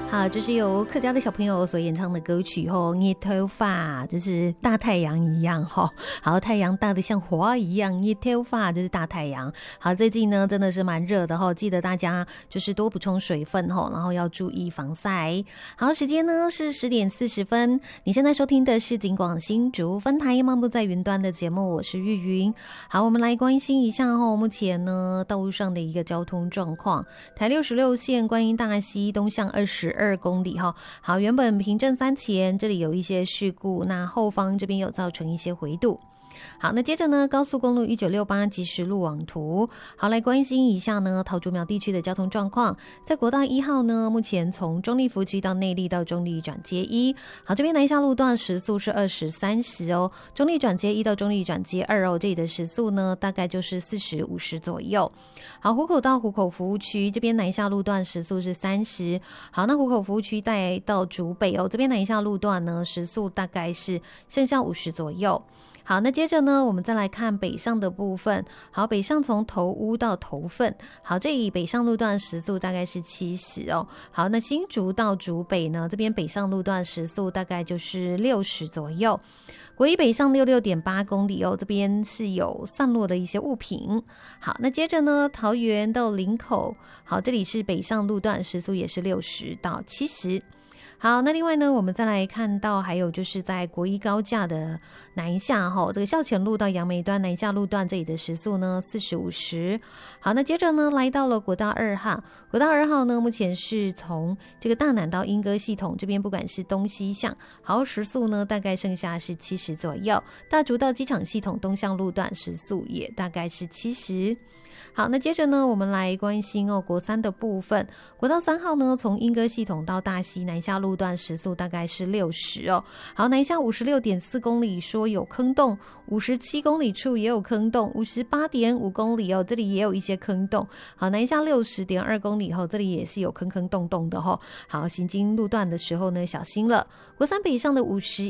好，这是由客家的小朋友所演唱的歌曲吼，日头发就是大太阳一样吼。好，太阳大的像花一样，日头发就是大太阳。好，最近呢真的是蛮热的吼，记得大家就是多补充水分吼，然后要注意防晒。好，时间呢是10点40分，你现在收听的是警广新竹分台漫步在云端的节目，我是玉云。好，我们来关心一下吼，目前呢道路上的一个交通状况，台66线观音大溪东向22公里哈。好，原本平镇3前这里有一些事故，那后方这边有造成一些回堵。好，那接着呢，高速公路1968即时路网图，好，来关心一下呢桃竹苗地区的交通状况。在国道1号呢，目前从中立福区到内坜到中立转接1，好，这边南下路段时速是20、30哦，中立转接1到中立转接2哦，这里的时速呢大概就是40、50左右。好，湖口到湖口服务区这边南下路段时速是30，好，那湖口服务区带到竹北哦，这边南下路段呢时速大概是剩下50左右。好，那接着呢，我们再来看北上的部分。好，北上从头屋到头份，好，这里北上路段时速大概是70哦。好，那新竹到竹北呢，这边北上路段时速大概就是60左右。国一北上66.8公里哦，这边是有散落的一些物品。好，那接着呢，桃园到林口，好，这里是北上路段时速也是60到70。好，那另外呢，我们再来看到还有就是在国一高架的南下这个校前路到杨梅端南下路段这里的时速呢40、50。好，那接着呢来到了国道2号，国道2号呢目前是从这个大南到莺歌系统这边，不管是东西向，好，时速呢大概剩下是70左右。大竹到机场系统东向路段时速也大概是70。好，那接着呢，我们来关心国3的部分。国道3号呢，从莺歌系统到大溪南下路段时速大概是60哦。好，南下56.4公里说有坑洞，57公里处也有坑洞，58.5公里哦，这里也有一些坑洞。好，南下60.2公里后，这里也是有坑坑洞洞的哈。好，行经路段的时候呢，小心了。国3北上的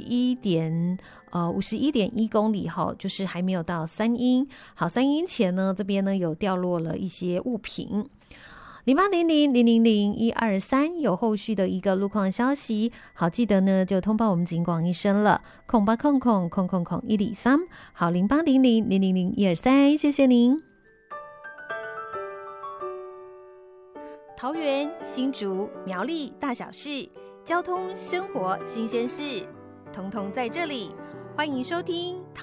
51.1公里哈，就是还没有到3英。好，3英前呢，这边呢有掉落了一些物品。0800000123有后续的一个路况消息，好，记得呢就通报我们警广一声了，0800000123，好，0800000123，谢谢您。桃园、新竹、苗栗大小事，交通、生活、新鲜事，统统在这里。欢迎收听